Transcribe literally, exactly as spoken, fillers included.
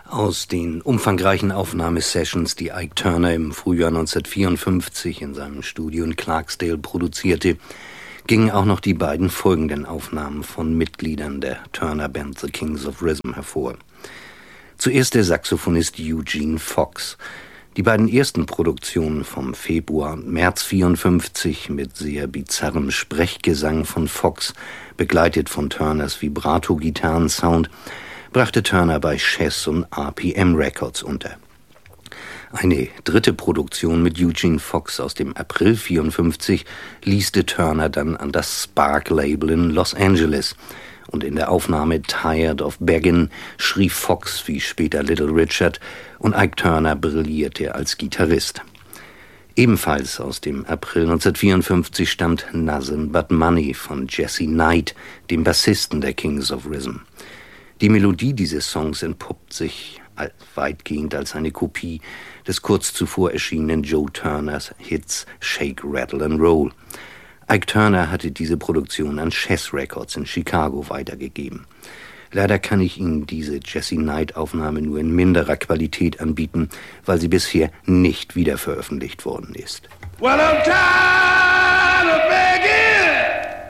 Aus den umfangreichen Aufnahmesessions, die Ike Turner im Frühjahr neunzehnhundertvierundfünfzig in seinem Studio in Clarksdale produzierte, gingen auch noch die beiden folgenden Aufnahmen von Mitgliedern der Turner Band The Kings of Rhythm hervor. Zuerst der Saxophonist Eugene Fox. Die beiden ersten Produktionen vom Februar und März vierundfünfzig mit sehr bizarrem Sprechgesang von Fox, begleitet von Turners Vibrato-Gitarrensound, brachte Turner bei Chess und R P M Records unter. Eine dritte Produktion mit Eugene Fox aus dem April vierundfünfzig lieste Turner dann an das Spark-Label in Los Angeles. Und in der Aufnahme Tired of Beggin' schrie Fox wie später Little Richard und Ike Turner brillierte als Gitarrist. Ebenfalls aus dem April neunzehnhundertvierundfünfzig stammt Nothing But Money von Jesse Knight, dem Bassisten der Kings of Rhythm. Die Melodie dieses Songs entpuppt sich weitgehend als eine Kopie des kurz zuvor erschienenen Joe Turners Hits Shake, Rattle and Roll. Ike Turner hatte diese Produktion an Chess Records in Chicago weitergegeben. Leider kann ich Ihnen diese Jesse Knight-Aufnahme nur in minderer Qualität anbieten, weil sie bisher nicht wiederveröffentlicht worden ist. Well, I'm tired.